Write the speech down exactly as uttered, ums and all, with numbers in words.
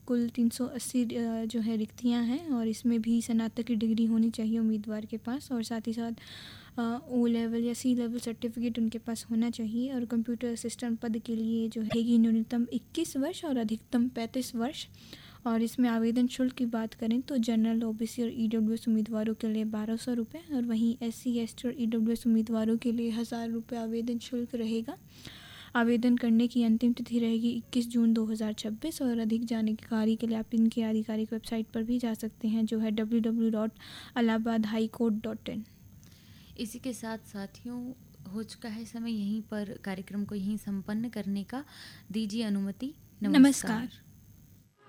कुल तीन सौ अस्सी जो है रिक्तियां हैं और इसमें भी स्नातक की डिग्री होनी चाहिए उम्मीदवार के पास और साथ ही साथ ओ लेवल या सी लेवल सर्टिफिकेट उनके पास होना चाहिए। और कंप्यूटर असिस्टेंट पद के लिए जो है न्यूनतम इक्कीस वर्ष और अधिकतम पैंतीस वर्ष। और इसमें आवेदन शुल्क की बात करें तो जनरल, ओबीसी और ईडब्ल्यूएस उम्मीदवारों के लिए बारह सौ रुपये और वहीं एससी, एसटी और ईडब्ल्यूएस उम्मीदवारों के लिए हज़ार रुपये आवेदन शुल्क रहेगा। आवेदन करने की अंतिम तिथि रहेगी इक्कीस जून दो हज़ार छब्बीस और अधिक जानकारी के लिए आप इनकी आधिकारिक वेबसाइट पर भी जा सकते हैं जो है W W W dot Allahabad high court dot in. इसी के साथ साथियों हो चुका है समय यहीं पर कार्यक्रम को यहीं संपन्न करने का। दीजिए अनुमति। नमस्कार, नमस्कार।